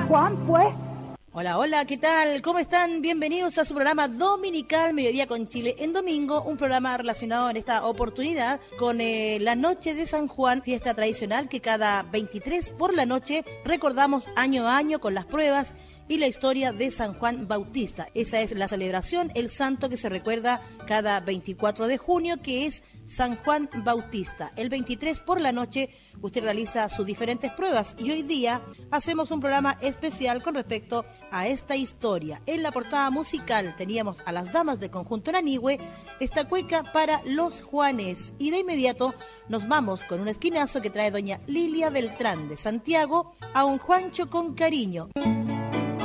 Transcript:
Juan, pues. Hola, hola, ¿qué tal? ¿Cómo están? Bienvenidos a su programa dominical Mediodía con Chile en domingo, un programa relacionado en esta oportunidad con la Noche de San Juan, fiesta tradicional que cada 23 por la noche recordamos año a año con las pruebas y la historia de San Juan Bautista. Esa es la celebración, el santo que se recuerda cada 24 de junio, que es San Juan Bautista. El 23 por la noche usted realiza sus diferentes pruebas y hoy día hacemos un programa especial con respecto a esta historia. En la portada musical teníamos a las damas del conjunto Nanigüe, esta cueca para los Juanes, y de inmediato nos vamos con un esquinazo que trae doña Lilia Beltrán de Santiago a un Juancho con cariño.